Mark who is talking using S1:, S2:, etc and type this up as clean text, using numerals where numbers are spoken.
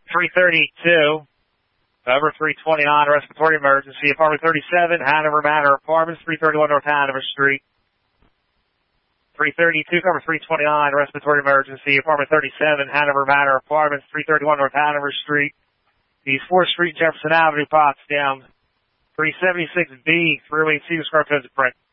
S1: 332, over 329, respiratory emergency, apartment 37, Hanover Manor Apartments, 331 North Hanover Street. 332, cover 329, respiratory emergency, apartment 37, Hanover Manor Apartments, 331 North Hanover Street. East 4th Street, Jefferson Avenue, Potsdam. 376B, 308 Cedar Square, Codes of Print.